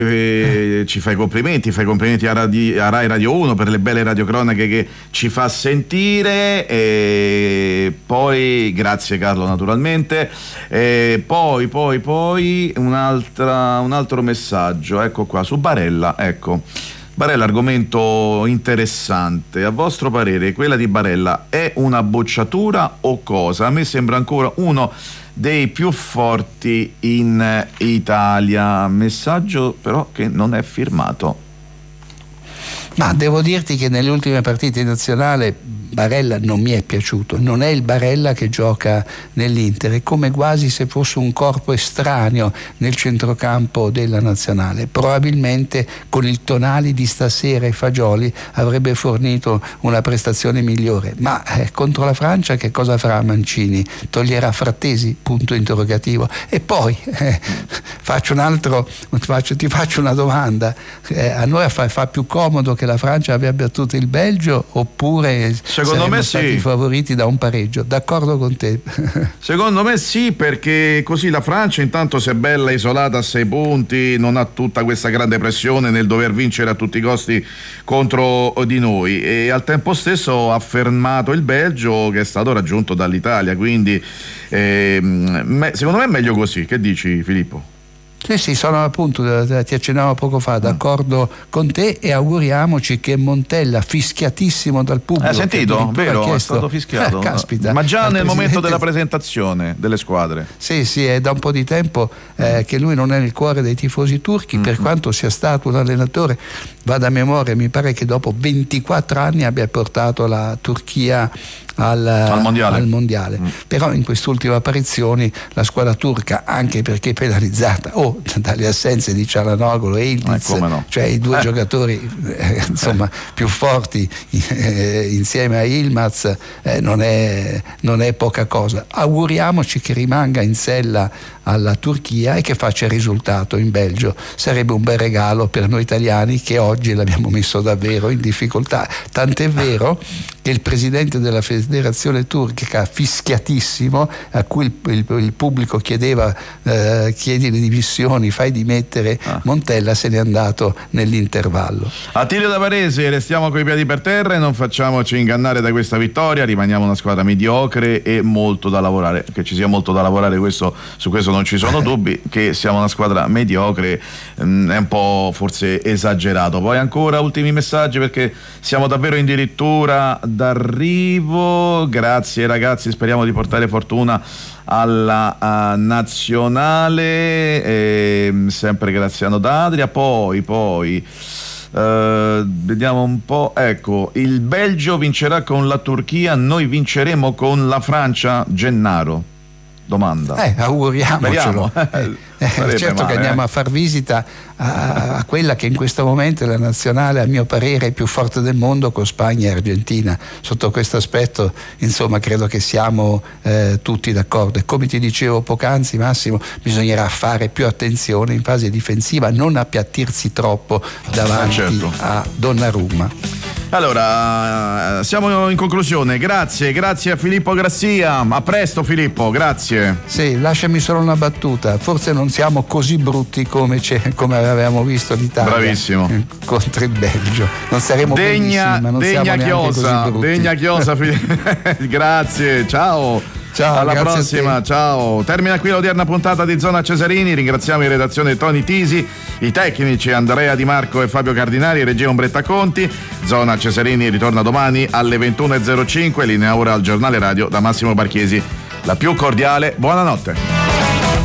ci fai complimenti a Rai Radio 1 per le belle radiocronache che ci fa sentire, e poi grazie Carlo naturalmente, e poi un altro messaggio, ecco qua, su Barella, ecco. Barella, argomento interessante. A vostro parere quella di Barella è una bocciatura o cosa? A me sembra ancora uno dei più forti in Italia. Messaggio però che non è firmato. Ma devo dirti che nelle ultime partite in nazionale Barella non mi è piaciuto, non è il Barella che gioca nell'Inter, è come quasi se fosse un corpo estraneo nel centrocampo della nazionale. Probabilmente con il Tonali di stasera e Fagioli avrebbe fornito una prestazione migliore, ma contro la Francia che cosa farà Mancini? Toglierà Frattesi? Punto interrogativo. E poi ti faccio una domanda, a noi fa più comodo che la Francia abbia battuto il Belgio, oppure secondo me stati favoriti da un pareggio? D'accordo con te? Secondo me sì, perché così la Francia intanto si è bella isolata a 6 punti, non ha tutta questa grande pressione nel dover vincere a tutti i costi contro di noi, e al tempo stesso ha fermato il Belgio che è stato raggiunto dall'Italia, quindi secondo me è meglio così. Che dici, Filippo? Sì, sono appunto, ti accennavo poco fa, d'accordo con te, e auguriamoci che Montella, fischiatissimo dal pubblico, hai sentito? Vero, è stato fischiato, caspita, ma già nel momento della presentazione delle squadre. Sì, è da un po' di tempo che lui non è nel cuore dei tifosi turchi, per quanto sia stato un allenatore, vado a memoria, mi pare che dopo 24 anni abbia portato la Turchia al mondiale. Però in quest'ultima apparizione la squadra turca, anche perché penalizzata dalle assenze di Çalhanoğlu e Ildiz, cioè i due giocatori più forti insieme a Yilmaz, non è poca cosa. Auguriamoci che rimanga in sella alla Turchia e che faccia il risultato in Belgio. Sarebbe un bel regalo per noi italiani, che oggi l'abbiamo messo davvero in difficoltà, tant'è vero che il presidente della federazione turca, fischiatissimo, a cui il pubblico chiedeva chiedi le dimissioni, fai dimettere Montella, se n'è andato nell'intervallo. Attilio da Varese, restiamo coi piedi per terra e non facciamoci ingannare da questa vittoria, rimaniamo una squadra mediocre e molto da lavorare. Che ci sia molto da lavorare, su questo non ci sono dubbi. Che siamo una squadra mediocre è un po' forse esagerato. Poi ancora ultimi messaggi, perché siamo davvero addirittura d'arrivo. Grazie ragazzi, speriamo di portare fortuna alla nazionale, sempre Graziano d'Adria. Poi vediamo un po', ecco, il Belgio vincerà con la Turchia, noi vinceremo con la Francia? Gennaro domanda. Auguriamocelo. Certo che andiamo a far visita a quella che in questo momento è la nazionale, a mio parere, più forte del mondo, con Spagna e Argentina. Sotto questo aspetto, insomma, credo che siamo tutti d'accordo. E come ti dicevo poc'anzi, Massimo, bisognerà fare più attenzione in fase difensiva, non appiattirsi troppo davanti a Donnarumma. Allora, siamo in conclusione. Grazie a Filippo Grassia. A presto Filippo, grazie. Sì, lasciami solo una battuta. Forse non siamo così brutti come avevamo visto l'Italia. Bravissimo. Contro il Belgio. Non saremo benissimi, ma non siamo neanche così brutti. Degna chiosa. Grazie, ciao. Alla prossima, ciao. Termina qui l'odierna puntata di Zona Cesarini. Ringraziamo in redazione Tony Tisi, i tecnici Andrea Di Marco e Fabio Cardinali, regia Umbretta Conti. Zona Cesarini ritorna domani alle 21.05, linea ora al giornale radio da Massimo Barchiesi. La più cordiale buonanotte.